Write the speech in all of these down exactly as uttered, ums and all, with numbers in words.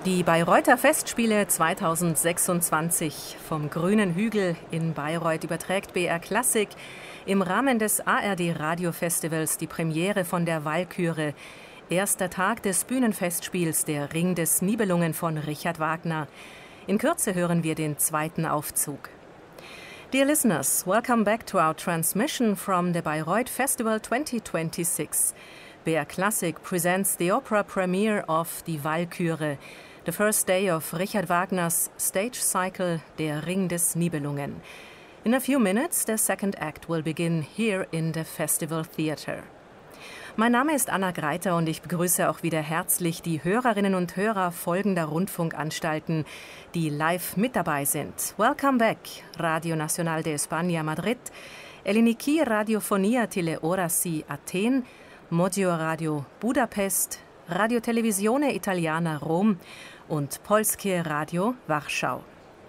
Die Bayreuther Festspiele zweitausendsechsundzwanzig vom Grünen Hügel in Bayreuth überträgt B R Klassik im Rahmen des A R D Radiofestivals die Premiere von der Walküre. Erster Tag des Bühnenfestspiels Der Ring des Nibelungen von Richard Wagner. In Kürze hören wir den zweiten Aufzug. Dear listeners, welcome back to our transmission from the Bayreuth Festival twenty twenty-six. B R Klassik presents the opera premiere of Die Walküre, the first day of Richard Wagner's stage cycle Der Ring des Nibelungen. In a few minutes, the second act will begin here in the Festival Theatre. Mein Name ist Anna Greiter und ich begrüße auch wieder herzlich die Hörerinnen und Hörer folgender Rundfunkanstalten, die live mit dabei sind. Welcome back, Radio Nacional de España Madrid, Eliniki Radiofonia Teleorasi Athen, Modio Radio Budapest, Radio Televisione Italiana Rom und Polskie Radio Warschau.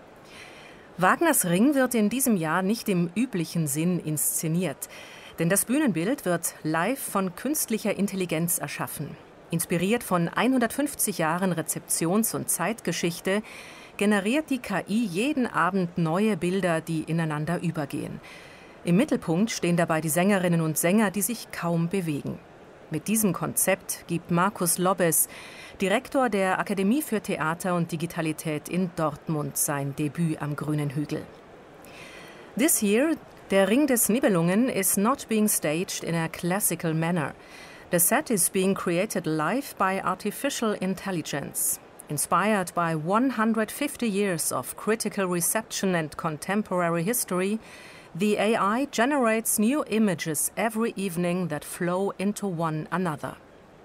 Wagners Ring wird in diesem Jahr nicht im üblichen Sinn inszeniert, denn das Bühnenbild wird live von künstlicher Intelligenz erschaffen. Inspiriert von hundertfünfzig Jahren Rezeptions- und Zeitgeschichte generiert die K I jeden Abend neue Bilder, die ineinander übergehen. Im Mittelpunkt stehen dabei die Sängerinnen und Sänger, die sich kaum bewegen. Mit diesem Konzept gibt Markus Lobbes, Direktor der Akademie für Theater und Digitalität in Dortmund, sein Debüt am Grünen Hügel. This year, Der Ring des Nibelungen is not being staged in a classical manner. The set is being created live by artificial intelligence. Inspired by one hundred fifty years of critical reception and contemporary history, the A I generates new images every evening that flow into one another.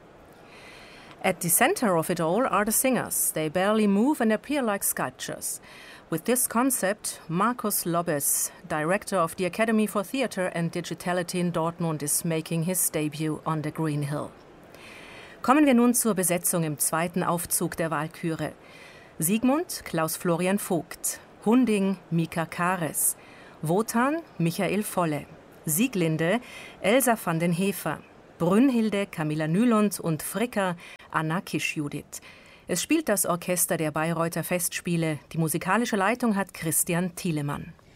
At the center of it all are the singers. They barely move and appear like sculptures. With this concept, Markus Lobbes, director of the Academy for Theatre and Digitality in Dortmund, is making his debut on the Green Hill. Kommen wir nun zur Besetzung im zweiten Aufzug der Walküre. Siegmund, Klaus-Florian Vogt. Hunding, Mika Kares. Wotan, Michael Volle. Sieglinde, Elsa van den Hefer. Brünnhilde, Camilla Nylund und Fricker, Anna Kisch-Judith. Es spielt das Orchester der Bayreuther Festspiele. Die musikalische Leitung hat Christian Thielemann.